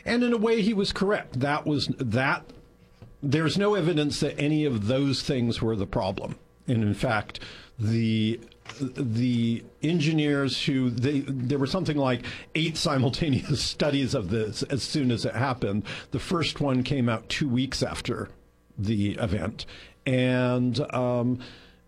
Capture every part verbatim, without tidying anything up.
And in a way, he was correct. That was that. There's no evidence that any of those things were the problem. And in fact, the the engineers who they there were something like eight simultaneous studies of this as soon as it happened. The first one came out two weeks after the event, and um,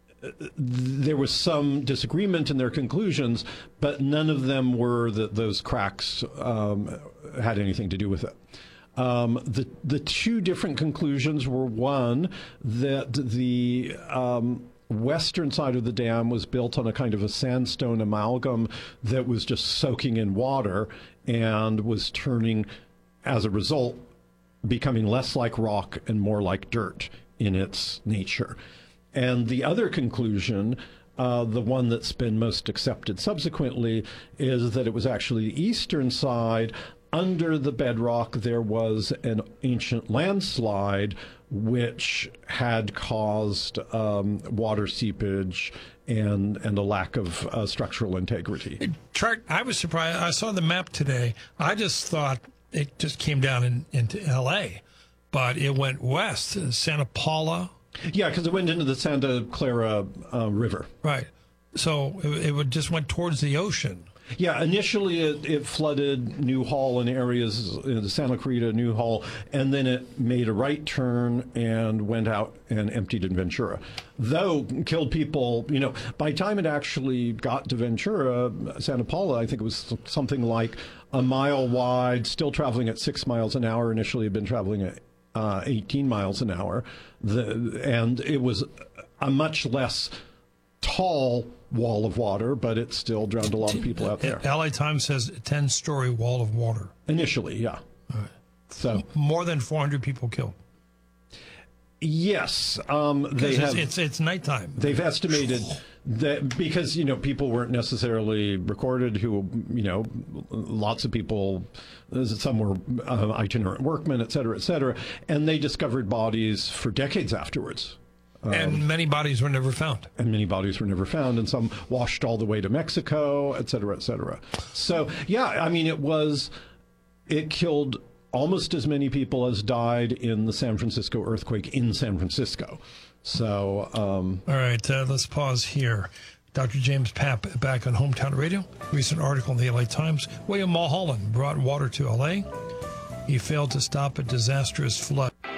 there was some disagreement in their conclusions, but none of them were that those cracks um, had anything to do with it. Um, the the two different conclusions were, one, that the um, western side of the dam was built on a kind of a sandstone amalgam that was just soaking in water and was turning, as a result, becoming less like rock and more like dirt in its nature. And the other conclusion, uh, the one that's been most accepted subsequently, is that it was actually the eastern side. Under the bedrock, there was an ancient landslide which had caused um, water seepage and and a lack of uh, structural integrity. Chart, I was surprised. I saw the map today. I just thought it just came down in, into L A, but it went west, Santa Paula. Yeah, because it went into the Santa Clara uh, River. Right. So it, it would just went towards the ocean. Yeah, initially it, it flooded New Hall and areas, in the Santa Clarita, New Hall, and then it made a right turn and went out and emptied in Ventura. Though killed people, you know, by the time it actually got to Ventura, Santa Paula, I think it was something like a mile wide, still traveling at six miles an hour. Initially had been traveling at uh, eighteen miles an hour. The, and it was a much less tall wall of water, but it still drowned a lot of people out there. L A Times says a ten-story wall of water. Initially, yeah. All right. So more than four hundred people killed. Yes, um, they it's, have. It's it's nighttime. They've estimated that because you know people weren't necessarily recorded. Who you know, lots of people. Some were uh, itinerant workmen, et cetera, et cetera, and they discovered bodies for decades afterwards. Um, and many bodies were never found. And many bodies were never found, and some washed all the way to Mexico, et cetera, et cetera. So, yeah, I mean, it was, it killed almost as many people as died in the San Francisco earthquake in San Francisco. So, um, all right, uh, let's pause here. Doctor James Papp back on Hometown Radio. Recent article in the L A Times. William Mulholland brought water to L A. He failed to stop a disastrous flood.